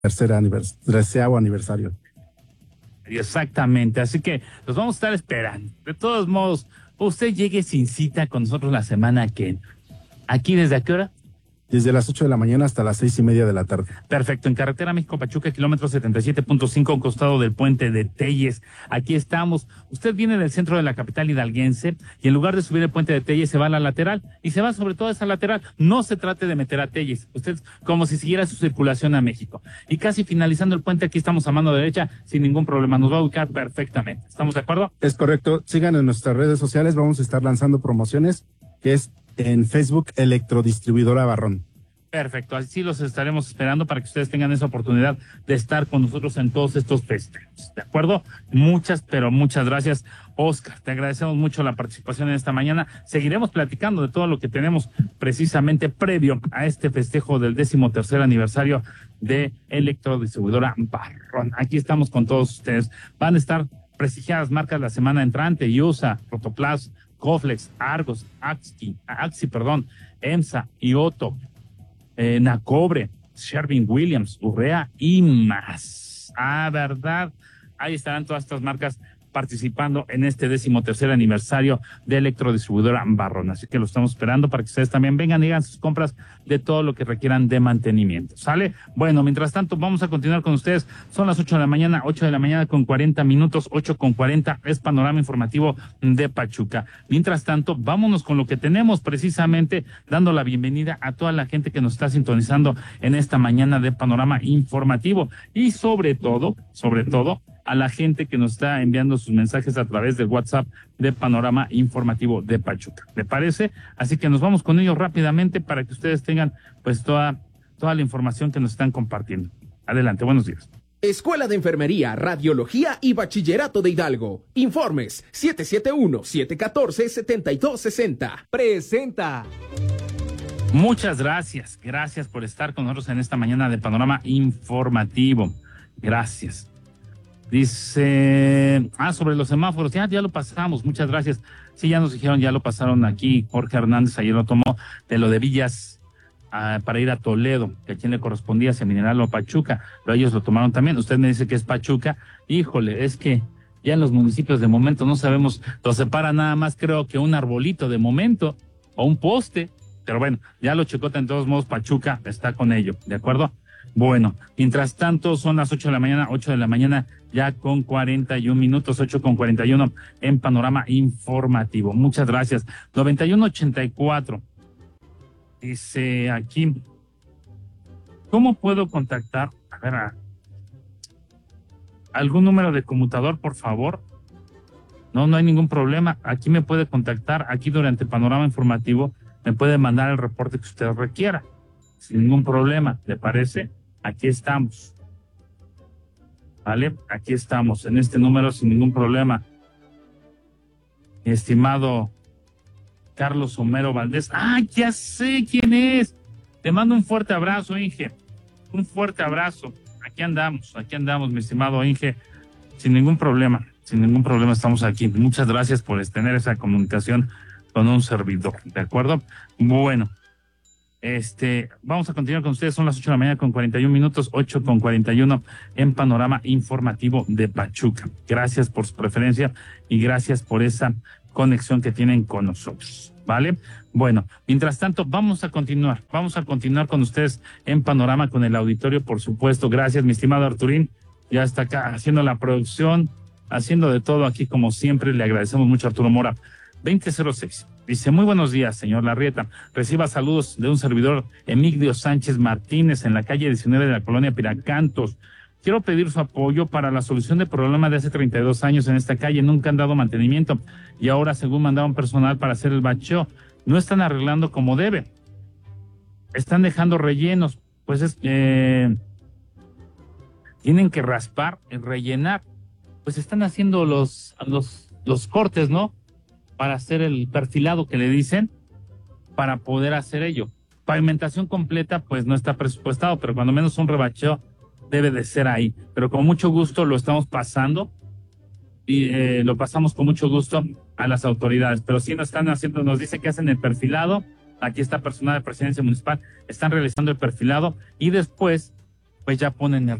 13º aniversario. Exactamente, así que los vamos a estar esperando. De todos modos, usted llegue sin cita con nosotros la semana que... ¿Aquí desde a qué hora? Desde las 8 de la mañana hasta las 6:30 de la tarde. Perfecto, en carretera México-Pachuca, kilómetro 77.5, a un costado del puente de Telles. Aquí estamos. Usted viene del centro de la capital hidalguense y en lugar de subir el puente de Telles se va a la lateral y se va sobre todo a esa lateral. No se trate de meter a Telles. Usted como si siguiera su circulación a México. Y casi finalizando el puente, aquí estamos a mano derecha sin ningún problema. Nos va a ubicar perfectamente. ¿Estamos de acuerdo? Es correcto. Sigan en nuestras redes sociales. Vamos a estar lanzando promociones, que es en Facebook Electrodistribuidora Barrón. Perfecto, así los estaremos esperando para que ustedes tengan esa oportunidad de estar con nosotros en todos estos festejos, ¿de acuerdo? Muchas, pero muchas gracias, Oscar. Te agradecemos mucho la participación en esta mañana. Seguiremos platicando de todo lo que tenemos precisamente previo a este festejo del 13º aniversario de Electrodistribuidora Barrón. Aquí estamos con todos ustedes. Van a estar prestigiadas marcas la semana entrante: IUSA, Rotoplas, Coflex, Argos, Axi, EMSA, Ioto, Nacobre, Sherwin-Williams, Urrea y más. ¿Verdad? Ahí estarán todas estas marcas participando en este 13º aniversario de Electrodistribuidora Barrón. Así que lo estamos esperando para que ustedes también vengan y hagan sus compras de todo lo que requieran de mantenimiento. ¿Sale? Bueno, mientras tanto, vamos a continuar con ustedes. Son las 8 de la mañana, 8 de la mañana con 40 minutos, 8:40 es Panorama Informativo de Pachuca. Mientras tanto, vámonos con lo que tenemos, precisamente dando la bienvenida a toda la gente que nos está sintonizando en esta mañana de Panorama Informativo y sobre todo, a la gente que nos está enviando sus mensajes a través del WhatsApp de Panorama Informativo de Pachuca. ¿Le parece? Así que nos vamos con ellos rápidamente para que ustedes tengan pues toda la información que nos están compartiendo. Adelante, buenos días. Escuela de Enfermería, Radiología y Bachillerato de Hidalgo. Informes 771-714-7260. Presenta. Muchas gracias. Gracias por estar con nosotros en esta mañana de Panorama Informativo. Gracias. Dice, sobre los semáforos, ya lo pasamos, muchas gracias. Sí, ya nos dijeron, ya lo pasaron aquí. Jorge Hernández ayer lo tomó de lo de Villas para ir a Toledo, que a quien le correspondía, si a Mineral o Pachuca, pero ellos lo tomaron también. Usted me dice que es Pachuca. Híjole, es que ya en los municipios de momento no sabemos, los separa nada más creo que un arbolito de momento o un poste, pero bueno, ya lo checó, en todos modos Pachuca está con ello, ¿de acuerdo? Bueno, mientras tanto son las 8 de la mañana ya con 41 minutos, 8:41 en Panorama Informativo. Muchas gracias. 9184. Dice aquí, ¿cómo puedo contactar? A ver, ¿algún número de conmutador, por favor? No hay ningún problema. Aquí me puede contactar, aquí durante Panorama Informativo me puede mandar el reporte que usted requiera. Sin ningún problema, ¿le parece? Aquí estamos. ¿Vale? Aquí estamos, en este número sin ningún problema. Mi estimado Carlos Homero Valdés. Ya sé quién es. Te mando un fuerte abrazo, Inge. Un fuerte abrazo. Aquí andamos, mi estimado Inge. Sin ningún problema estamos aquí. Muchas gracias por tener esa comunicación con un servidor, ¿de acuerdo? Bueno. Vamos a continuar con ustedes, son las 8 de la mañana con 41 minutos, 8:41 en Panorama Informativo de Pachuca. Gracias por su preferencia y gracias por esa conexión que tienen con nosotros, ¿vale? Bueno, mientras tanto, vamos a continuar con ustedes en Panorama con el auditorio, por supuesto. Gracias, mi estimado Arturín, ya está acá haciendo la producción, haciendo de todo aquí como siempre. Le agradecemos mucho a Arturo Mora. 2006. Dice, muy buenos días, señor Larrieta. Reciba saludos de un servidor, Emigdio Sánchez Martínez, en la calle 19 de la colonia Piracantos. Quiero pedir su apoyo para la solución del problema de hace 32 años en esta calle. Nunca han dado mantenimiento y ahora, según mandaron personal para hacer el bacheo, no están arreglando como debe. Están dejando rellenos. Pues tienen que raspar, rellenar. Pues están haciendo los cortes, ¿no? Para hacer el perfilado que le dicen, para poder hacer ello. Pavimentación completa, pues no está presupuestado, pero cuando menos un rebacheo debe de ser ahí. Pero con mucho gusto lo estamos pasando y lo pasamos con mucho gusto a las autoridades. Pero sí nos están haciendo, nos dice que hacen el perfilado. Aquí está personal de Presidencia Municipal, están realizando el perfilado y después pues ya ponen el